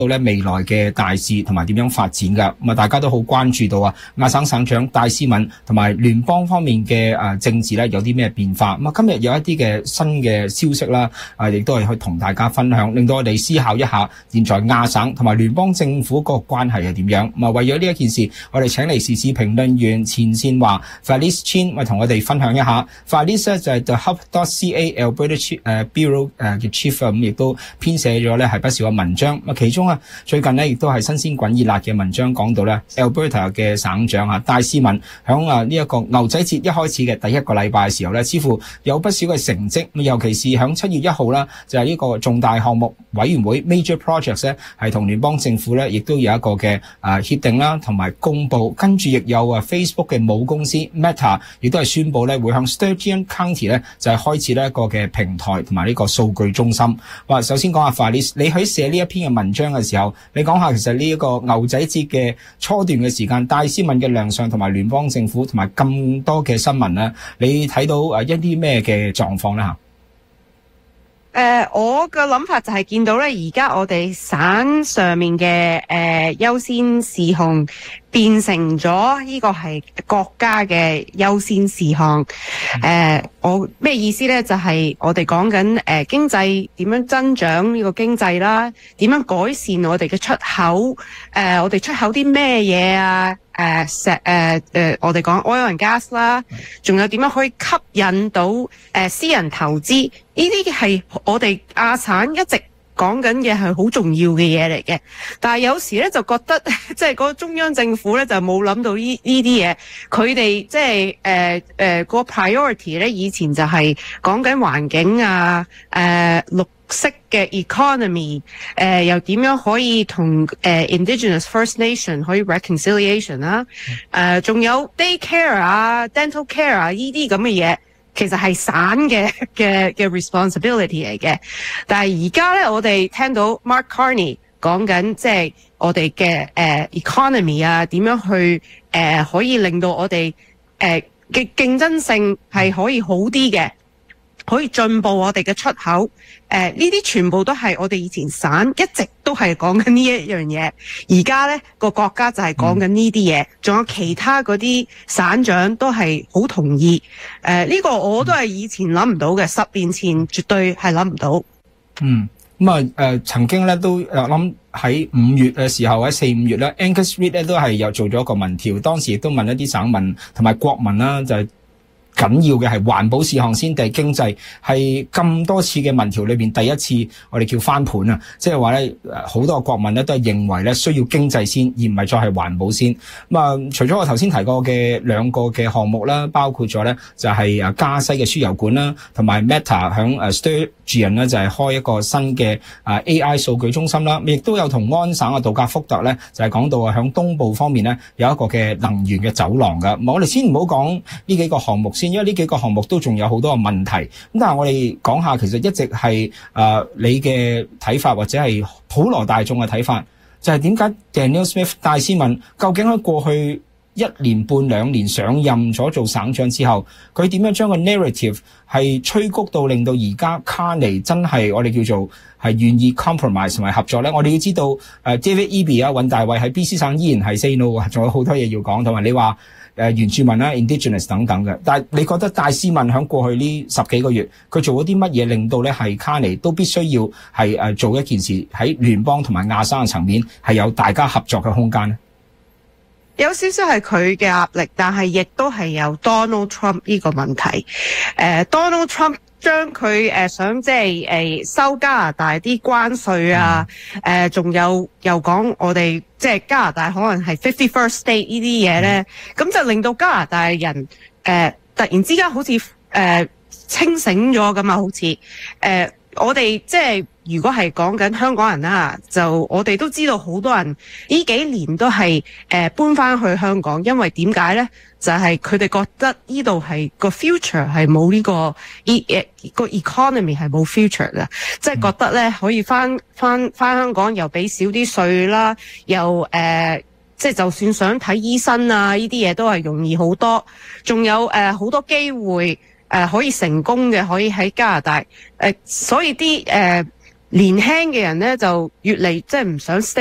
到咧未來嘅大事同埋點樣發展噶。咁啊，大家都好關注到啊，亞省省長戴斯敏同埋聯邦方面嘅政治咧有啲咩變化。咁啊，今日有一啲嘅新嘅消息啦，亦都係去同大家分享，令到我哋思考一下現在亞省同埋聯邦政府嗰個關係係點樣。咁啊，為咗呢一件事，我哋請嚟時事評論員前線話 Felice Chin 同我哋分享一下。Felice 咧就係 The Hub.ca Alberta Bureau 嘅 Chief， 咁亦都編寫咗咧係不少嘅文章。其中啊最近咧亦都係新鮮滾熱辣嘅文章，講到咧 Alberta 嘅省長戴斯敏響呢一個牛仔節一開始嘅第一個禮拜嘅時候咧，似乎有不少嘅成績。尤其是響7月1號啦，就係呢個重大項目委員會 Major Projects 咧，係同聯邦政府咧亦都有一個嘅協定啦，同埋公佈。跟住亦有Facebook 嘅母公司 Meta 亦都係宣佈咧會向 Sturgeon County 咧就係開設呢一個嘅平台同埋呢個數據中心。首先講下 Felice， 你喺寫呢一篇嘅文章嘅時候，你講下其實呢一個牛仔節嘅初段嘅時間，戴斯敏嘅亮相同埋聯邦政府同埋咁多嘅新聞咧，你睇到一啲咩嘅狀況咧嚇？ 我嘅諗法就係見到咧，而家我哋省上面嘅優先事項變成咗呢個係國家嘅優先事項。我咩意思咧？就係我哋講緊經濟點樣增長呢個經濟啦，點樣改善我哋嘅出口，我哋出口啲咩嘢啊？我哋講 oil and gas 啦，仲有點樣可以吸引到私人投資？呢啲係我哋亞省一直講緊嘅係好重要嘅嘢嚟嘅，但係有時咧就覺得即係個中央政府咧就冇諗到呢啲嘢，佢哋即係個 priority 咧以前就係講緊環境啊，綠色嘅 economy， 又點樣可以同Indigenous First Nation 可以 reconciliation 啦，仲有 daycare 啊、dental care 啊呢啲咁嘅嘢。其實係省嘅 responsibility 嚟嘅，但係而家咧，我哋聽到 Mark Carney 講緊即係我哋嘅economy 啊，點樣去可以令到我哋嘅競爭性係可以好啲嘅，可以進步我哋嘅出口。呢啲全部都係我哋以前省一直都係講緊呢一樣嘢，而家咧個國家就係講緊呢啲嘢，仲有其他嗰啲省長都係好同意。呢個我都係以前諗唔到嘅，10年前絕對係諗唔到。 曾經咧都諗喺5月嘅時候，喺4、5月咧 Angus Reid 咧都係有做咗一個民調，當時亦都問一啲省民同埋國民啦，就係緊要嘅係環保事項先定係經濟，係咁多次嘅民調裏邊第一次我哋叫翻盤啊！即係話咧，好多國民咧都係認為咧需要經濟先，而唔係再係環保先。除咗我頭先提過嘅2個嘅項目啦，包括咗咧就係加西嘅輸油管啦，同埋 Meta 響Sturgeon 咧就係開一個新嘅AI 數據中心啦，亦都有同安省嘅杜格福特咧就係講到響東部方面咧有一個嘅能源嘅走廊噶。我哋先唔好講呢幾個項目先，因為呢幾個項目都仲有好多嘅問題。咁但係我哋講下，其實一直係你嘅睇法，或者係普羅大眾嘅睇法，就係點解 Danielle Smith 戴斯敏究竟喺過去1年半2年上任咗做省長之後，佢點樣將個 narrative 係催谷到令到而家卡尼真係我哋叫做係願意 compromise 同埋合作咧？我哋要知道David Eby 尹大衛喺 BC 省依然係 say no， 仲有好多嘢要講，同埋你話原住民啦、Indigenous 等等嘅。但係你覺得戴斯敏喺過去呢10幾個月，佢做咗啲乜嘢令到咧係卡尼都必須要係做一件事喺聯邦同埋亞省嘅層面係有大家合作嘅空間咧？ 有少少係佢嘅壓力，但係亦都係有 Donald Trump 呢個問題。Donald Trump 將佢想即係收加拿大啲關稅啊，仲有又講我哋即係加拿大可能係 51st state 呢啲嘢咧，咁就令到加拿大人突然之間好似清醒咗咁啊，好似我哋即係如果係講緊香港人啦，就我哋都知道好多人呢幾年都係搬翻去香港，因為點解咧？就係佢哋覺得呢度係個 future 係冇呢個個 economy 係冇 future 嘅，即係覺得咧可以翻香港又俾少啲稅啦，又即係就算想睇醫生啊呢啲嘢都係容易好多，仲有好多機會可以成功嘅，可以喺加拿大所以啲年輕嘅人咧就越嚟即係唔想 stay